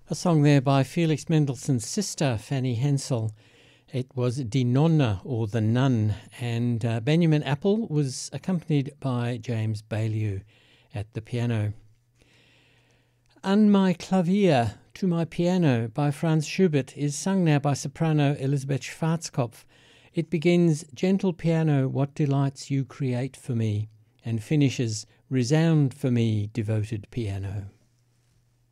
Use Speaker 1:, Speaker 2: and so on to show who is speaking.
Speaker 1: A song there by Felix Mendelssohn's sister, Fanny Hensel. It was Die Nonne, or The Nun, and Benjamin Apple was accompanied by James Baillieu at the piano. An my Klavier, To My Piano by Franz Schubert is sung now by soprano Elisabeth Schwarzkopf. It begins, Gentle piano, what delights you create for me, and finishes, Resound for me, devoted piano.